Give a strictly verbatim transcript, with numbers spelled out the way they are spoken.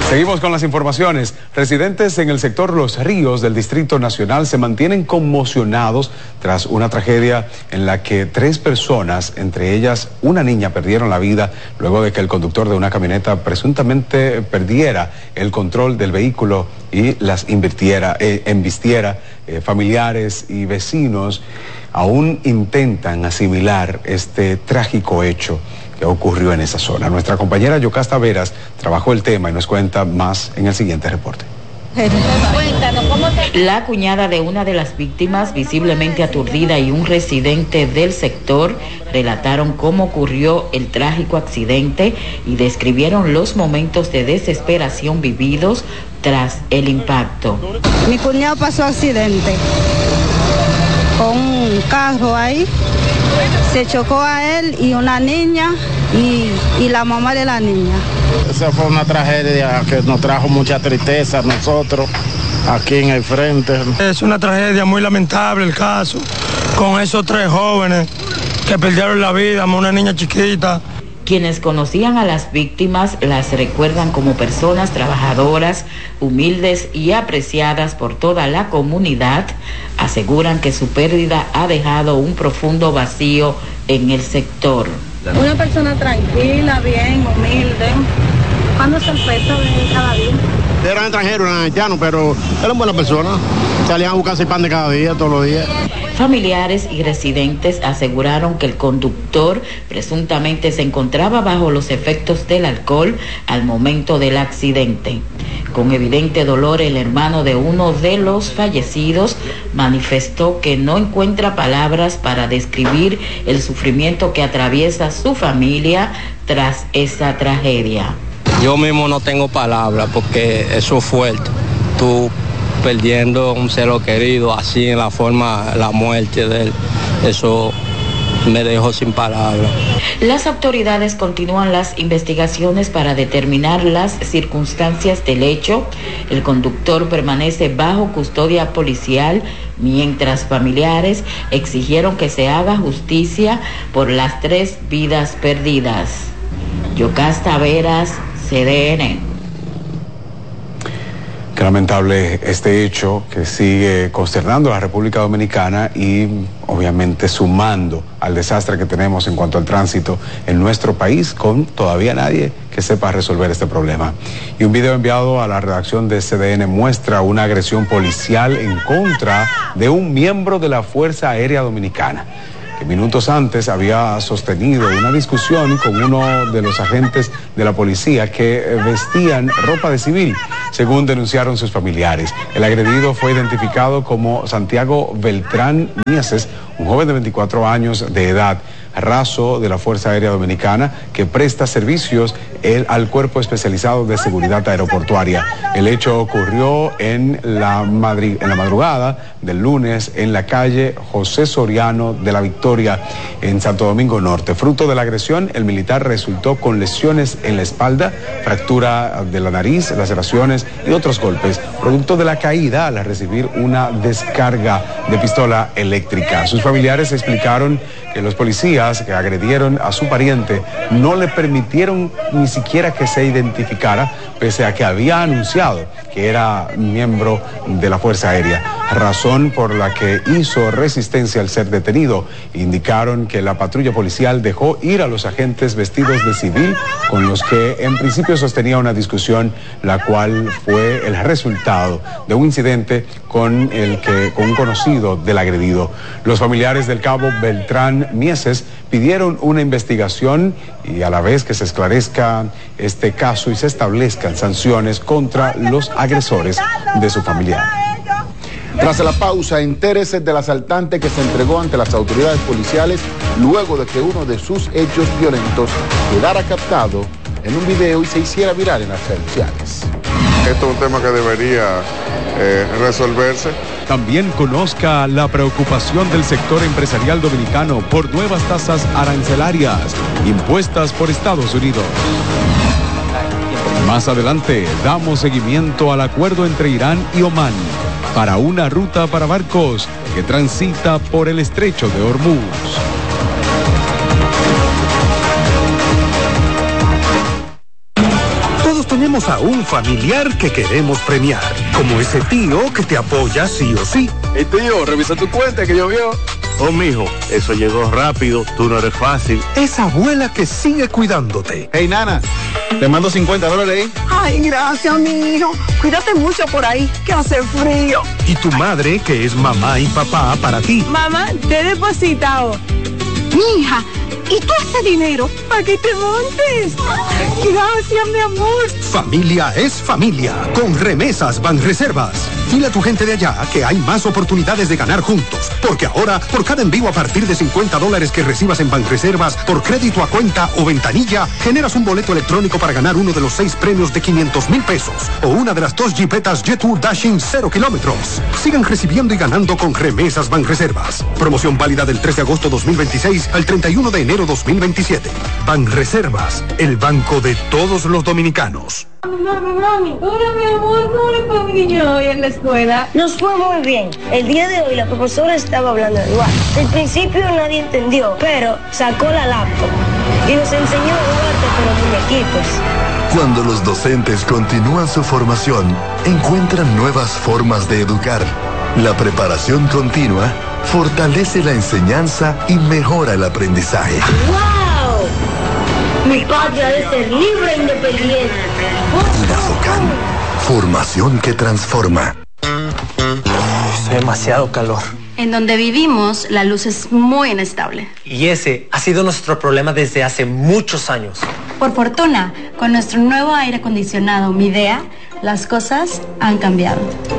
Seguimos con las informaciones. Residentes en el sector Los Ríos del Distrito Nacional se mantienen conmocionados tras una tragedia en la que tres personas, entre ellas una niña, perdieron la vida luego de que el conductor de una camioneta presuntamente perdiera el control del vehículo y las invirtiera, eh, embistiera. Eh, familiares y vecinos aún intentan asimilar este trágico hecho que ocurrió en esa zona. Nuestra compañera Yocasta Veras trabajó el tema y nos cuenta más en el siguiente reporte. La cuñada de una de las víctimas, visiblemente aturdida, y un residente del sector relataron cómo ocurrió el trágico accidente y describieron los momentos de desesperación vividos tras el impacto. Mi cuñado pasó accidente con un carro ahí, se chocó a él y una niña y, y la mamá de la niña. Esa fue una tragedia que nos trajo mucha tristeza a nosotros aquí en el frente. Es una tragedia muy lamentable el caso, con esos tres jóvenes que perdieron la vida, una niña chiquita. Quienes conocían a las víctimas las recuerdan como personas trabajadoras, humildes y apreciadas por toda la comunidad. Aseguran que su pérdida ha dejado un profundo vacío en el sector. Una persona tranquila, bien, humilde. ¿Cuándo es el peso de cada día? Eran extranjeros, eran haitianos, pero eran buenas personas. Salían a buscarse pan de cada día, todos los días. Familiares y residentes aseguraron que el conductor presuntamente se encontraba bajo los efectos del alcohol al momento del accidente. Con evidente dolor, el hermano de uno de los fallecidos manifestó que no encuentra palabras para describir el sufrimiento que atraviesa su familia tras esa tragedia. Yo mismo no tengo palabras porque eso es fuerte. Tú perdiendo un ser querido así en la forma, la muerte de él, eso me dejó sin palabras. Las autoridades continúan las investigaciones para determinar las circunstancias del hecho. El conductor permanece bajo custodia policial, mientras familiares exigieron que se haga justicia por las tres vidas perdidas. Yocasta Veras, C D N. Qué lamentable este hecho que sigue consternando a la República Dominicana y obviamente sumando al desastre que tenemos en cuanto al tránsito en nuestro país, con todavía nadie que sepa resolver este problema. Y un video enviado a la redacción de C D N muestra una agresión policial en contra de un miembro de la Fuerza Aérea Dominicana, que minutos antes había sostenido una discusión con uno de los agentes de la policía que vestían ropa de civil, según denunciaron sus familiares. El agredido fue identificado como Santiago Beltrán Mieses, un joven de veinticuatro años de edad, raso de la Fuerza Aérea Dominicana, que presta servicios el, al Cuerpo Especializado de Seguridad Aeroportuaria. El hecho ocurrió en la, madri, en la madrugada del lunes en la calle José Soriano de la Victoria, en Santo Domingo Norte. Fruto de la agresión, el militar resultó con lesiones en la espalda, fractura de la nariz, laceraciones y otros golpes, producto de la caída al recibir una descarga de pistola eléctrica. Sus familiares explicaron que los policías que agredieron a su pariente no le permitieron ni siquiera que se identificara, pese a que había anunciado que era miembro de la Fuerza Aérea, razón por la que hizo resistencia al ser detenido. Indicaron que la patrulla policial dejó ir a los agentes vestidos de civil, con los que en principio sostenía una discusión, la cual fue el resultado de un incidente con el que con un conocido del agredido. Los familiares del cabo Beltrán Mieses pidieron una investigación y a la vez que se esclarezca este caso y se establezcan sanciones contra los agresores de su familiar. Tras la pausa, entérese del asaltante que se entregó ante las autoridades policiales luego de que uno de sus hechos violentos quedara captado en un video y se hiciera viral en las redes sociales. Esto es un tema que debería eh, resolverse. También conozca la preocupación del sector empresarial dominicano por nuevas tasas arancelarias impuestas por Estados Unidos. Más adelante, damos seguimiento al acuerdo entre Irán y Omán para una ruta para barcos que transita por el estrecho de Hormuz. todos tenemos a un familiar que queremos premiar, como ese tío que te apoya sí o sí. Hey tío, revisa tu cuenta que llovió. Oh, mijo, eso llegó rápido, tú no eres fácil. Esa abuela que sigue cuidándote. Hey nana, te mando cincuenta dólares ahí. Ay, gracias, mi hijo. Cuídate mucho por ahí, que hace frío. Y tu madre, que es mamá y papá para ti. Mamá, te he depositado. Mija, ¿y tú ese dinero para que te montes? Gracias, mi amor. Familia es familia. Con Remesas Banreservas. Dile a tu gente de allá que hay más oportunidades de ganar juntos. Porque ahora, por cada envío a partir de cincuenta dólares que recibas en Banreservas, por crédito a cuenta o ventanilla, generas un boleto electrónico para ganar uno de los seis premios de quinientos mil pesos. O una de las dos jipetas Jet-Tour Dashing cero kilómetros. Sigan recibiendo y ganando con Remesas Banreservas. Promoción válida del tres de agosto dos mil veintiséis al treinta y uno de enero dos mil veintisiete. Banreservas, el banco de todos los dominicanos. Mami, mami, hola mi amor, ¿cómo le fue a mi niño hoy en la escuela? Nos fue muy bien. El día de hoy la profesora estaba hablando de Duarte. Al principio nadie entendió, pero sacó la laptop y nos enseñó a Duarte con muñequitos. Cuando los docentes continúan su formación, encuentran nuevas formas de educar. La preparación continua fortalece la enseñanza y mejora el aprendizaje. ¡Wow! Mi patria debe ser libre e independiente. Inafocan, formación que transforma. Es demasiado calor. En donde vivimos, la luz es muy inestable. Y ese ha sido nuestro problema desde hace muchos años. Por fortuna, con nuestro nuevo aire acondicionado Midea, las cosas han cambiado.